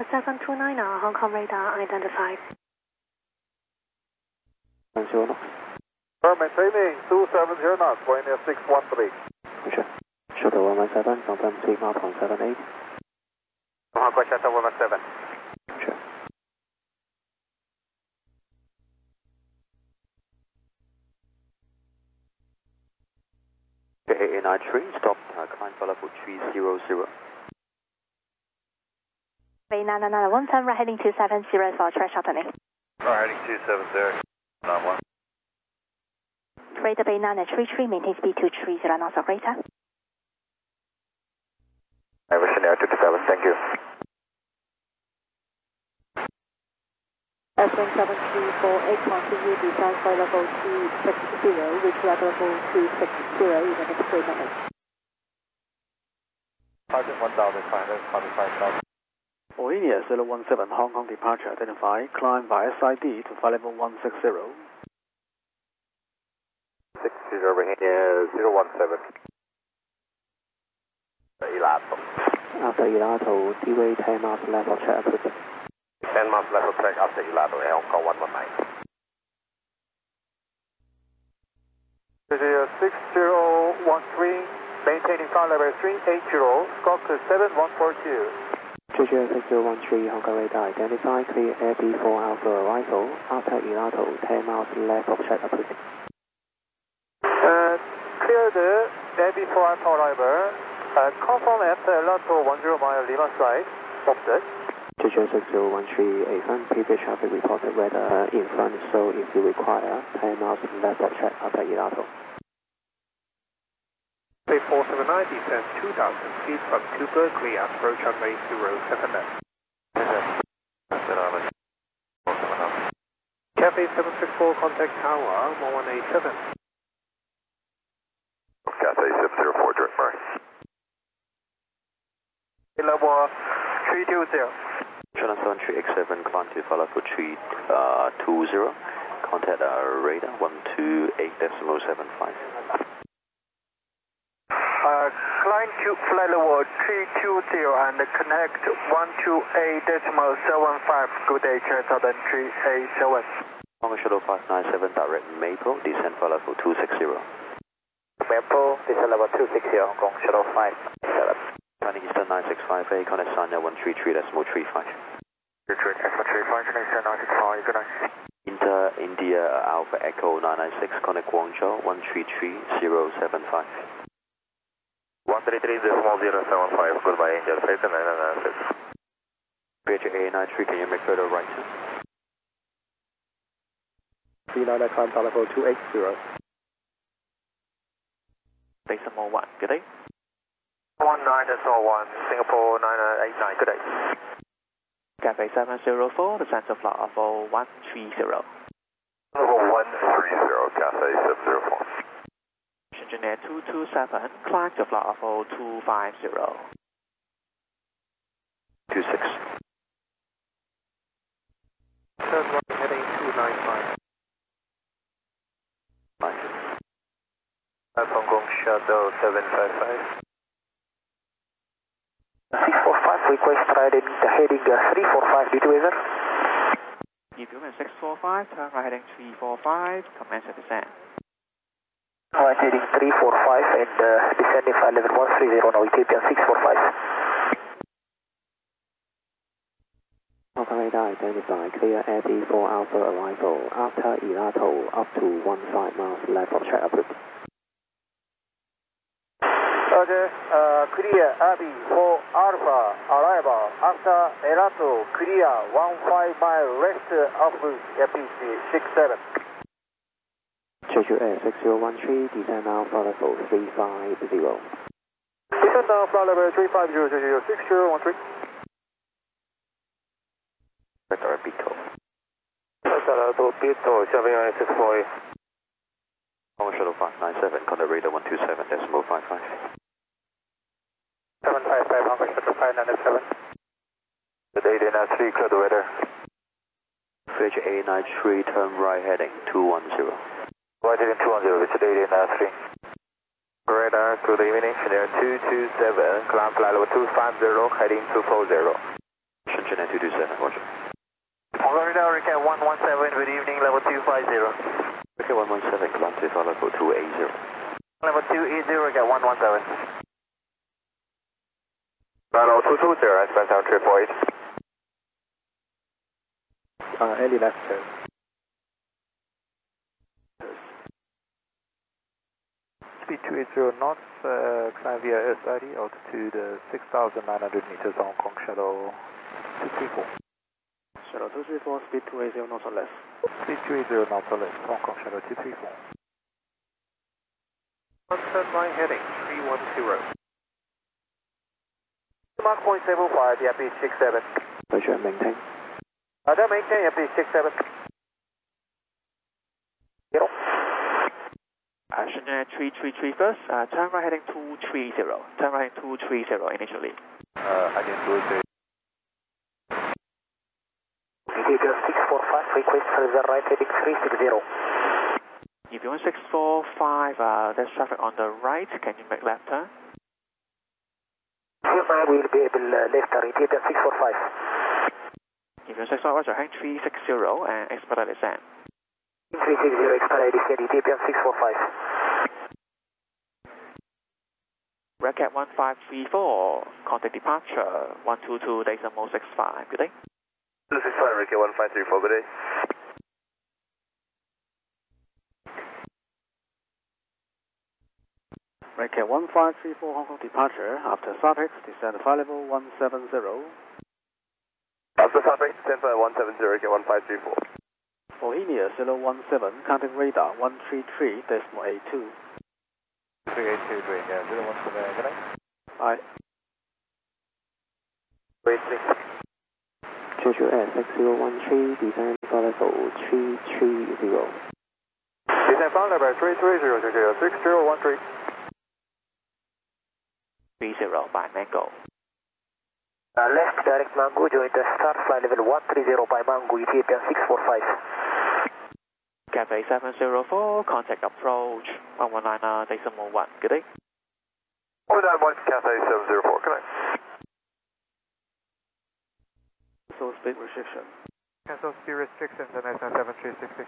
729 Hong Kong radar identified. Maintaining 270 knots, going near 613. Roger. Shuttle 117, confirm 3 mile point 78. Hong Kong Shuttle 117. Roger. AA93, stop, climb for level 300. B999 right heading 270 for track shortening. Right heading 270, 91. Radar B933, maintain speed 230 knots operator. Everything Air 27, thank you. S17348, continue descent for level 260, reach level 260 in the next 3 minutes. Target 1,500, Aurelia 017 Hong Kong departure identified, climb via SID to flight level 160. 60 over here, 017. Ilato. After Ilato, D-way 10 miles left of check approved. 10 miles left of track after Ilato, Air Hong Kong 119. 6013, maintaining flight level 380, scope to 7142. 6013 Hong Kong radar identified, clear Air B4 Alpha arrival, after Ilato 10 miles left of check approved. Clear the Air B4 Alpha arrival, confirm after Ilato 10 mile Lima side, offset. 6013 a front previous traffic reported weather in front, so if you require 10 miles left of check after Ilato. 479, descend 2,000 feet from 2 Berkeley, approach runway 07 left. Cafe 764, contact tower 1187. Cafe 704, direct right. Level 320. Channel 73X7, climb to follow for 320, contact radar 128.75. Climb to flight level 320 and connect 128.75. Good day, Southern 387. Hong Kong Shuttle 597, direct Maple, descend for level 260. Maple, descend level 260, Hong Kong Shuttle 597. Planning Eastern 965A, contact Sanya 133.35. 133.35, Eastern 965, good night. Inter India Alpha Echo 996, contact Guangzhou 133.075. 133.075, goodbye Angel, Flight 996. Bridge AA93, can you make further right turn? 39 climb to level 280. Decimal 1, good day. 19.1, Singapore 9989, good day. Cafe 704, descent to flight level 130. Level 130, Cafe 704. Engineer 227, climb to flight level 250. 26. Turn right heading 295. Hong Kong Shuttle 755. 645, request riding the heading 345, did you weather? Development 645, turn right heading 345, commence at descent. Right heading 345 and descending flight level 130, now Ethiopian 645. Hong Kong radar identified, clear Air B4 Alpha arrival, after Ilato up to 15 miles left of check approved. Roger, clear Abbey 4 Alpha arrival after Elato, clear 15 mile west of APC 67. Jeju Air 6013, descend now for level 350. Descend now flight level 350, 6013. Vector Bito. Vector Bito, 79648. Hong Kong Shuttle 597, contact radar 127.55. 755, Hong Kong Shuttle 597. Good day, Dana 3, clear the weather. Bridge A93, turn right heading 210. Right heading 210, it's today, Dana 3. Radar, good evening, engineer 227, climb flight level 250, heading 240. Chennai 227, roger. Honka Radar, Recap 117, good evening, level 250. Recap 117, climb to level 280. Level 280, Recap 117. Level 220, expect down 348. Any left turn. Speed 280 knots, climb via S30, altitude 6,900 meters, Hong Kong Shuttle 234. Shuttle 234, speed 280 knots or less. Speed 280 knots or less, Hong Kong Shuttle 234. Turn right heading 310. Mark 0.75, the FB 67. Roger, maintain. Roger, maintain, FB 67. Zero. Chennai 333 first, turn right heading 230. Turn right heading 230 initially. I can do it. Behavior 645, request further right heading 360. If you want 645, there's traffic on the right, can you make left turn? We'll be able left turn, repeat 645. If you want 645, roger, heading 360 and expedite descent. 360, expedite descent, ETPM 645. Recap 1534, contact departure 122 decimal 65, good day. This is fine, Recap 1534, good day. Recap 1534 Hong Kong departure. After SAPEX, descend flight level 170. After SAPEX, descend flight 170, Recap 1534. Bohemia 017, counting radar 133.82. 382, great, yeah, 017, good night. Aye. Wait, 6. Jeju Air 6013, descend flight level 330. Descend flight level 330, Jeju 6013. 30 by Mango. Left direct Mango, join the start flight level 130 by Mango, ETPM 645. Cathay 704, contact approach 119 decimal 1, good day. 191, Cathay 704, good night. So speed restriction. Cancel speed restrictions and S7366.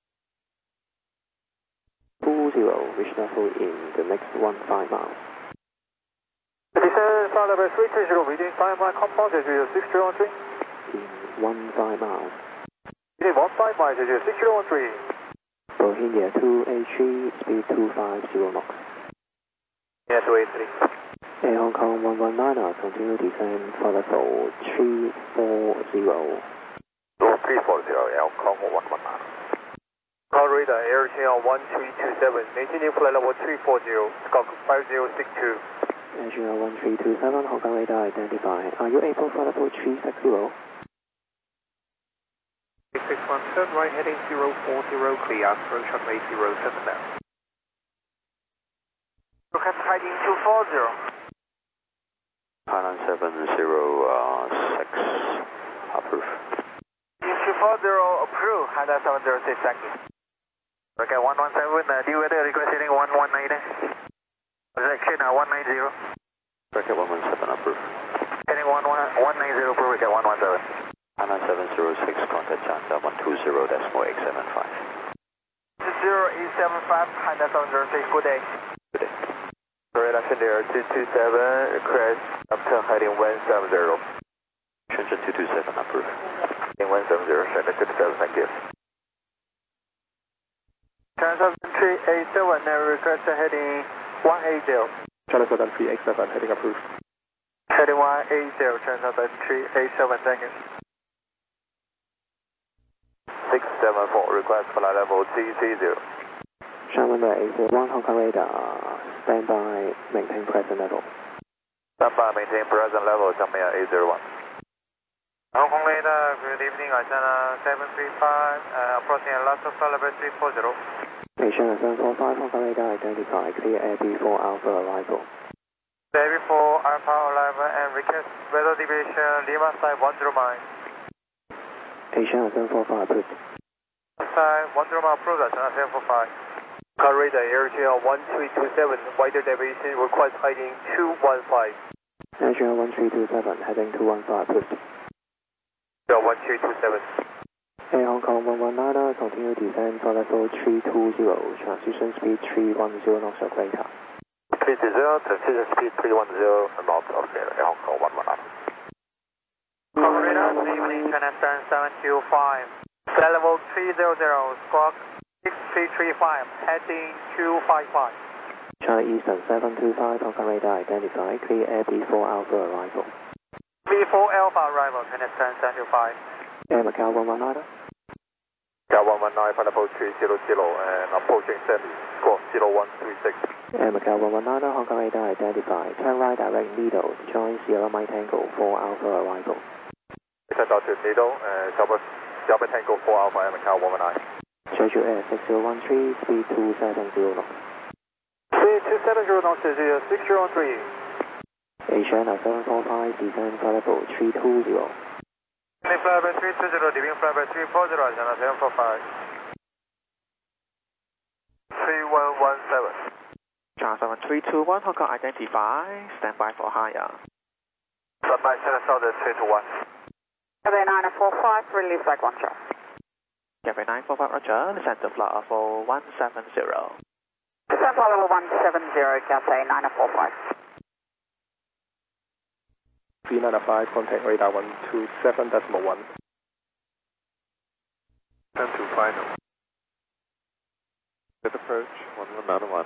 20, reach level in the next 15 miles. Descend flight level 330, reading 5 mile compound, Jeju 6013. In 15 miles. Reading 15 miles, Jeju 6013. Bohemia 283, speed 250 knots. Yeah, 283. Air Hong Kong 119, continue descend flight level 340. 340, Air Hong Kong 119. Call radar, Air Channel 1327, maintaining flight level 340, Scout 5062. Air Channel 1327, Hong Kong radar identify. Are you able for level 360? 661, turn right heading 040, clear, approach runway 07 now. Look at heading 240. Thailand 706, approve. 240, approve, Honda 706, thank you. Okay, 117, do you request heading 119? Section 190. Bracket 117, approve. Heading 190, approve, Bracket 117. Thailand 706, contact Chanda 120 decimal 875. 0875, Honda 706, good day. Good day. Correct, action there, 227, request up to heading 170. Shenzhen 227, approve. Heading 170, Shenzhen 227, thank you. China 7387, request heading 180. China 7387, heading approved. Heading 180, China 7387, thank you. 674, request flight level TC0. Shanghai 841, Hong Kong radar, stand by, maintain present level. Stand by, maintain present level, China 801. Hong Kong radar, good evening, China 735, approaching last flight level 340. China 745, Hong Kong radar identify, clear Air B4 Alpha arrival. Air B4 Alpha arrival and request weather deviation, Lima side 10 miles. China 745 approved. Side 10 mile approved, China 745. Car radar, Air Channel 1327, wider deviation, request heading 215. Air Channel 1327, heading 215 approved. 1227. Air Hong Kong 119, continue descend for level 320, transition speed 310 knots of later. 320, transition speed 310 knots of later, Air Hong Kong 119. Hong radar, good evening, China Eastern 725. Flight level 300, squawk 6335, heading 255. China Eastern 725, Hong Kong radar identified, clear AB4 Alpha arrival. V4 Alpha arrival, China Eastern 725. Air Macau 119. Macau 119, flight level 300 and approaching semi, squawk 0136. Air Macau 119, Hong Kong radar identified, turn right direct needle, join Sierra Mike Tango 4 Alpha arrival. Turn out to needle, Sierra Mike Tango 4 Alpha, Air Macau 119. Schedule Air 6013, speed 270 knots. Speed 270 knots is 6013. Asiana 745, descend for level 320. Leaving flyby 320, leaving flyby 340, Asiana 745. 3117. China 7321, Hong Kong identify, stand by for higher. Stand by, China South 321. Cathay 945, release flight control. Cathay 945, roger, descend to flight level 170. Descend flight level 170, Cathay 945. 395, contact radar 127.1. Turn to final. Good approach, 1191.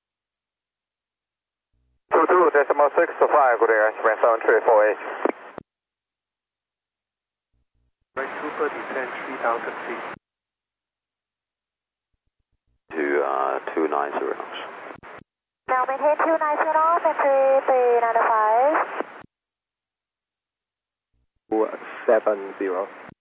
22.65, good air, Sprint 7348. Right, Super, descend 3,000 feet. To 290 knots. Now maintain 290 knots and 3395. 270.